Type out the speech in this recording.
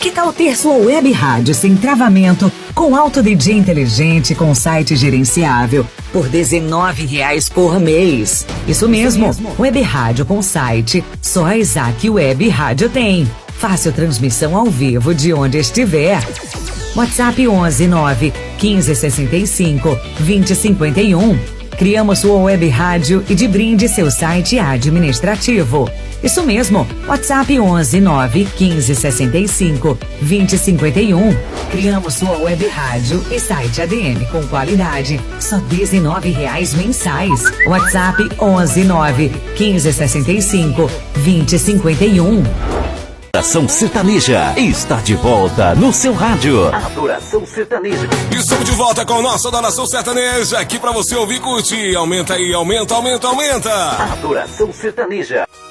Que tal ter sua web rádio sem travamento, com alto DJ inteligente, com site gerenciável, por R$19 por mês? Isso mesmo, web rádio com site, só a Isaac Web Rádio tem. Fácil transmissão ao vivo de onde estiver. WhatsApp 11 9 15 65 20 51. Criamos sua web rádio e de brinde seu site administrativo. Isso mesmo, WhatsApp 11 9 15 65 20 51. Criamos sua web rádio e site ADM com qualidade, só R$19 mensais. WhatsApp 11 9 15 65 20 51. Adoração Sertaneja está de volta no seu rádio. Adoração Sertaneja. E estamos de volta com o nosso Adoração Sertaneja aqui pra você ouvir e curtir. Aumenta aí, aumenta, aumenta, aumenta. Adoração Sertaneja.